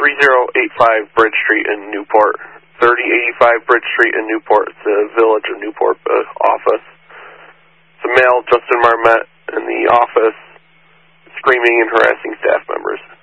3085 Bridge Street in Newport. 3085 Bridge Street in Newport. It's the Village of Newport office. It's a male, Justin Marmette, in the office, screaming and harassing staff members.